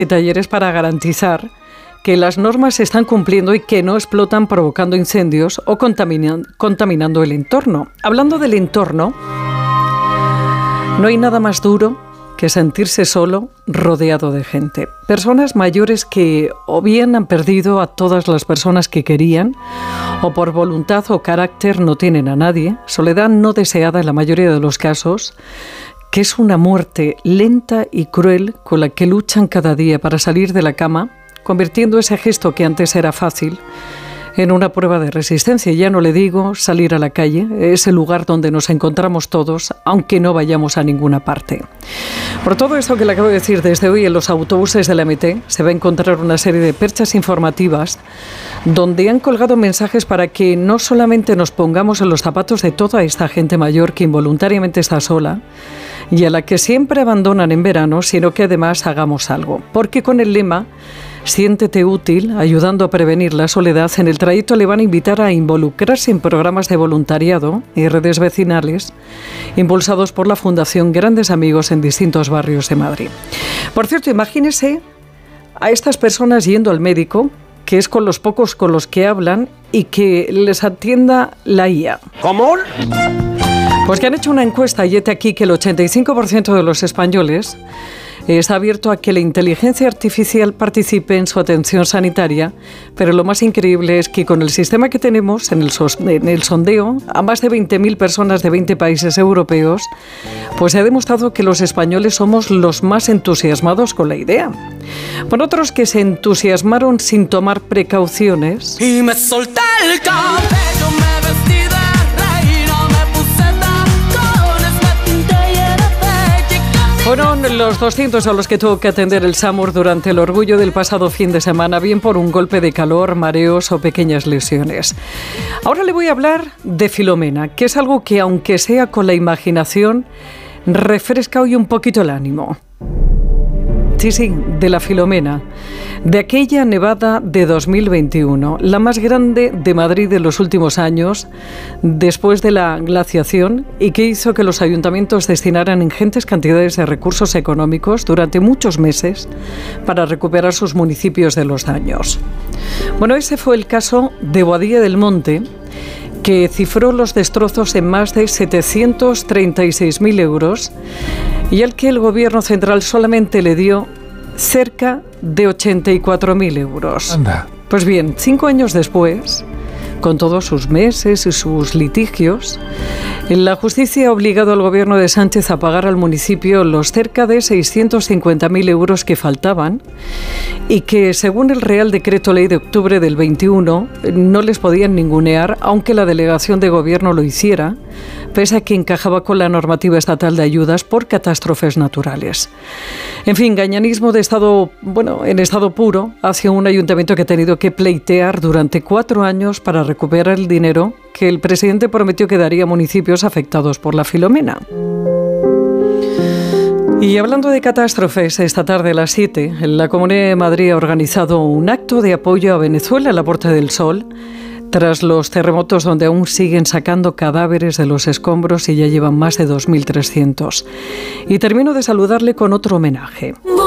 y talleres para garantizar que las normas se están cumpliendo y que no explotan provocando incendios o contaminando el entorno. Hablando del entorno, no hay nada más duro que sentirse solo, rodeado de gente. Personas mayores que o bien han perdido a todas las personas que querían, o por voluntad o carácter no tienen a nadie, soledad no deseada en la mayoría de los casos, que es una muerte lenta y cruel con la que luchan cada día para salir de la cama, convirtiendo ese gesto que antes era fácil en una prueba de resistencia. Ya no le digo salir a la calle, es el lugar donde nos encontramos todos, aunque no vayamos a ninguna parte. Por todo esto que le acabo de decir, desde hoy en los autobuses de la MT se va a encontrar una serie de perchas informativas donde han colgado mensajes para que no solamente nos pongamos en los zapatos de toda esta gente mayor que involuntariamente está sola y a la que siempre abandonan en verano, sino que además hagamos algo. Porque con el lema "Siéntete útil, ayudando a prevenir la soledad", en el trayecto le van a invitar a involucrarse en programas de voluntariado y redes vecinales impulsados por la Fundación Grandes Amigos en distintos barrios de Madrid. Por cierto, imagínese a estas personas yendo al médico, que es con los pocos con los que hablan, y que les atienda la IA. ¿Cómo? Pues que han hecho una encuesta y hete aquí que el 85% de los españoles está abierto a que la inteligencia artificial participe en su atención sanitaria, pero lo más increíble es que con el sistema que tenemos en el sondeo a más de 20.000 personas de 20 países europeos, pues se ha demostrado que los españoles somos los más entusiasmados con la idea. Por otros que se entusiasmaron sin tomar precauciones. Y me solté el cabello, me vestí de reina, me puse tacones, me pinté y era bella. Fueron los 200 a los que tuvo que atender el SAMUR durante el orgullo del pasado fin de semana, bien por un golpe de calor, mareos o pequeñas lesiones. Ahora le voy a hablar de Filomena, que es algo que, aunque sea con la imaginación, refresca hoy un poquito el ánimo. Sí, de la Filomena, de aquella nevada de 2021, la más grande de Madrid de los últimos años, después de la glaciación, y que hizo que los ayuntamientos destinaran ingentes cantidades de recursos económicos durante muchos meses para recuperar sus municipios de los daños. Bueno, ese fue el caso de Boadilla del Monte, que cifró los destrozos en más de 736.000 euros y al que el gobierno central solamente le dio cerca de 84.000 euros. Anda. Pues bien, 5 años después, con todos sus meses y sus litigios, la justicia ha obligado al gobierno de Sánchez a pagar al municipio los cerca de 650.000 euros que faltaban y que, según el Real Decreto Ley de octubre del 21, no les podían ningunear, aunque la delegación de gobierno lo hiciera, pese a que encajaba con la normativa estatal de ayudas por catástrofes naturales. En fin, gañanismo de estado, en estado puro, hacia un ayuntamiento que ha tenido que pleitear durante 4 años para recuperar el dinero que el presidente prometió que daría a municipios afectados por la Filomena. Y hablando de catástrofes, esta tarde a las 7, la Comunidad de Madrid ha organizado un acto de apoyo a Venezuela en la Puerta del Sol, tras los terremotos donde aún siguen sacando cadáveres de los escombros y ya llevan más de 2.300. Y termino de saludarle con otro homenaje.